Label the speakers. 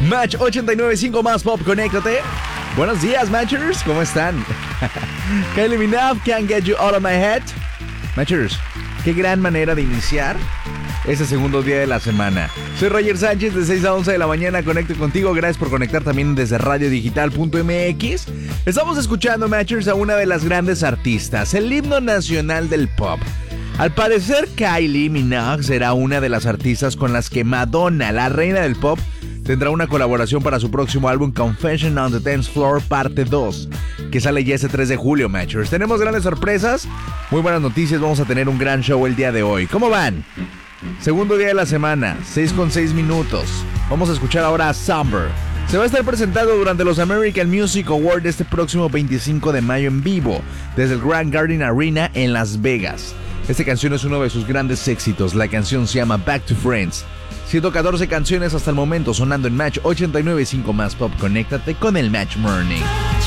Speaker 1: Match 89.5 más pop, conéctate. Buenos días, Matchers, ¿cómo están? Kylie Minogue, Can't Get You Out of My Head. Matchers, qué gran manera de iniciar este segundo día de la semana. Soy Roger Sánchez, de 6 a 11 de la mañana, conecto contigo. Gracias por conectar también desde radiodigital.mx. Estamos escuchando, Matchers, a una de las grandes artistas, el himno nacional del pop. Al parecer, Kylie Minogue será una de las artistas con las que Madonna, la reina del pop, tendrá una colaboración para su próximo álbum Confession on the Dance Floor Parte 2, que sale ya este 3 de julio, Matchers. Tenemos grandes sorpresas, muy buenas noticias, vamos a tener un gran show el día de hoy. ¿Cómo van? Segundo día de la semana, 6:06 minutos. Vamos a escuchar ahora a Somber. Se va a estar presentando durante los American Music Awards este próximo 25 de mayo en vivo, desde el Grand Garden Arena en Las Vegas. Esta canción es uno de sus grandes éxitos, la canción se llama Back to Friends. 114 canciones hasta el momento sonando en Match 89.5 más pop. Conéctate con el Match Morning.